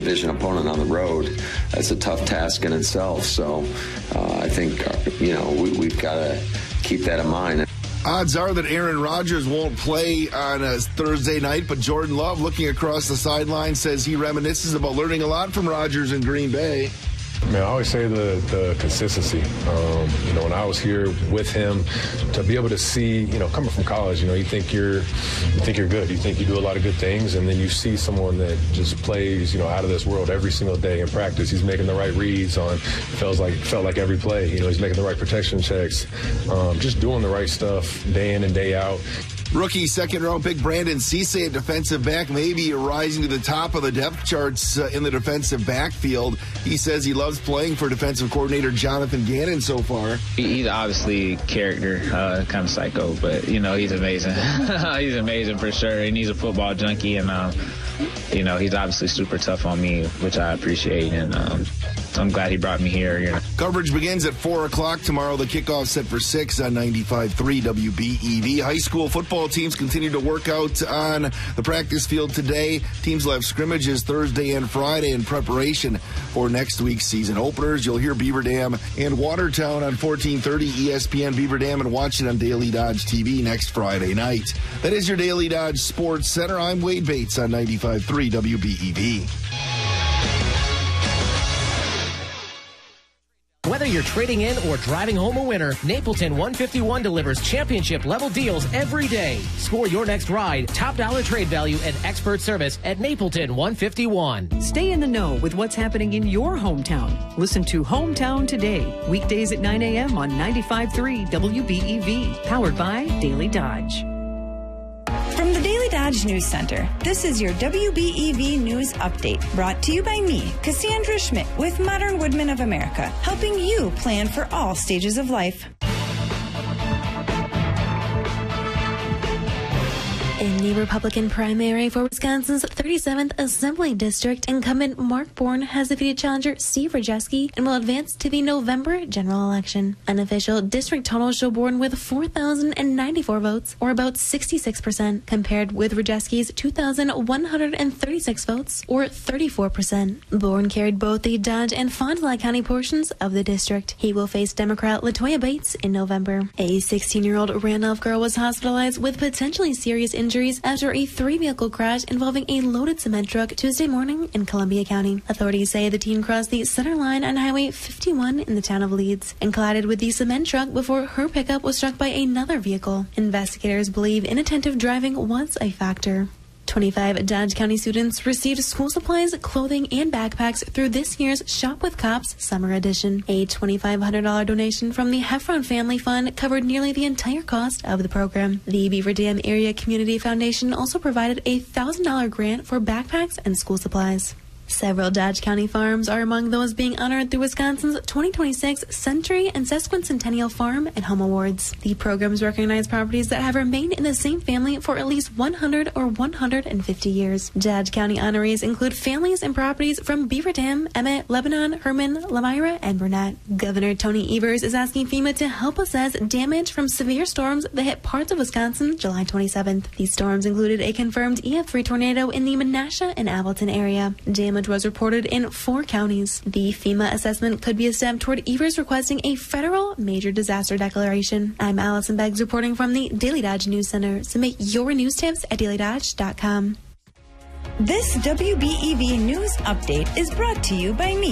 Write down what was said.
division opponent on the road. That's a tough task in itself. So I think, we've got to keep that in mind. Odds are that Aaron Rodgers won't play on a Thursday night, but Jordan Love, looking across the sideline, says he reminisces about learning a lot from Rodgers in Green Bay. I always say the consistency. When I was here with him, to be able to see, coming from college, you think you're good. You think you do a lot of good things, and then you see someone that just plays, out of this world every single day in practice. He's making the right reads on, felt like every play. He's making the right protection checks, just doing the right stuff day in and day out. Rookie second-round pick Brandon Cisse, a defensive back, maybe rising to the top of the depth charts in the defensive backfield. He says he loves playing for defensive coordinator Jonathan Gannon so far. He's obviously a character, kind of psycho, but, he's amazing. He's amazing for sure, and he's a football junkie, and, he's obviously super tough on me, which I appreciate, and I'm glad he brought me here. Coverage begins at 4 o'clock tomorrow. The kickoff set for 6 on 95.3 WBEV. High school football teams continue to work out on the practice field today. Teams will have scrimmages Thursday and Friday in preparation for next week's season openers. You'll hear Beaver Dam and Watertown on 1430 ESPN Beaver Dam, and watch it on Daily Dodge TV next Friday night. That is your Daily Dodge Sports Center. I'm Wade Bates on 95.3 WBEV. Whether you're trading in or driving home a winner, Napleton 151 delivers championship-level deals every day. Score your next ride, top dollar trade value, and expert service at Napleton 151. Stay in the know with what's happening in your hometown. Listen to Hometown Today, weekdays at 9 a.m. on 95.3 WBEV, powered by Daily Dodge. From the Daily Dodge News Center, this is your WBEV News Update, brought to you by me, Cassandra Schmidt, with Modern Woodmen of America, helping you plan for all stages of life. In the Republican primary for Wisconsin's 37th Assembly District, incumbent Mark Bourne has defeated challenger Steve Rajewski and will advance to the November general election. Unofficial district totals show Bourne with 4,094 votes, or about 66%, compared with Rajewski's 2,136 votes, or 34%. Bourne carried both the Dodge and Fond du Lac County portions of the district. He will face Democrat Latoya Bates in November. A 16-year-old Randolph girl was hospitalized with potentially serious injuries after a 3-vehicle crash involving a loaded cement truck Tuesday morning in Columbia County. Authorities say the teen crossed the center line on Highway 51 in the town of Leeds and collided with the cement truck before her pickup was struck by another vehicle. Investigators believe inattentive driving was a factor. 25 Dodge County students received school supplies, clothing, and backpacks through this year's Shop with Cops Summer Edition. A $2,500 donation from the Heffron Family Fund covered nearly the entire cost of the program. The Beaver Dam Area Community Foundation also provided a $1,000 grant for backpacks and school supplies. Several Dodge County farms are among those being honored through Wisconsin's 2026 Century and Sesquicentennial Farm and Home Awards. The programs recognize properties that have remained in the same family for at least 100 or 150 years. Dodge County honorees include families and properties from Beaver Dam, Emmett, Lebanon, Herman, Lamira, and Burnett. Governor Tony Evers is asking FEMA to help assess damage from severe storms that hit parts of Wisconsin July 27th. These storms included a confirmed EF3 tornado in the Menasha and Appleton area. Damage was reported in 4 counties. The FEMA assessment could be a step toward Evers requesting a federal major disaster declaration. I'm Allison Beggs reporting from the Daily Dodge News Center. Submit your news tips at dailydodge.com. This WBEV News Update is brought to you by me,